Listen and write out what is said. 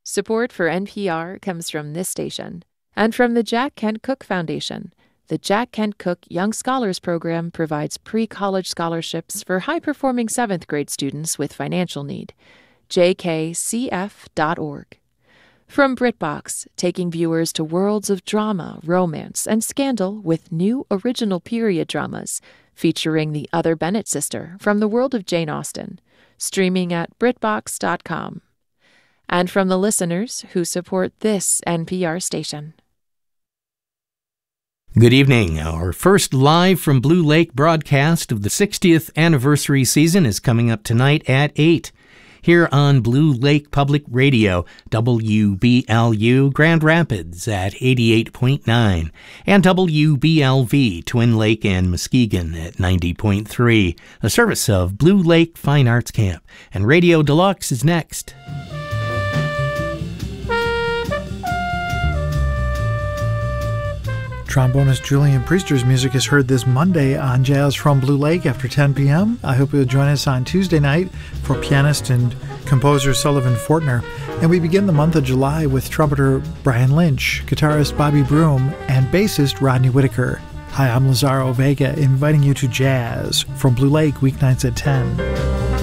Support for NPR comes from this station and from the Jack Kent Cooke Foundation. The Jack Kent Cooke Young Scholars Program provides pre-college scholarships for high-performing 7th grade students with financial need. jkcf.org. From BritBox, taking viewers to worlds of drama, romance, and scandal with new original period dramas featuring the other Bennett sister from the world of Jane Austen, streaming at BritBox.com. And from the listeners who support this NPR station. Good evening. Our first live from Blue Lake broadcast of the 60th anniversary season is coming up tonight at 8. Here on Blue Lake Public Radio, WBLU Grand Rapids at 88.9, and WBLV Twin Lake and Muskegon at 90.3, a service of Blue Lake Fine Arts Camp. And Radio Deluxe is next. Trombonist Julian Priester's music is heard this Monday on Jazz from Blue Lake after 10 p.m. I hope you'll join us on Tuesday night for pianist and composer Sullivan Fortner. And we begin the month of July with trumpeter Brian Lynch, guitarist Bobby Broom, and bassist Rodney Whitaker. Hi, I'm Lazaro Vega, inviting you to Jazz from Blue Lake weeknights at 10.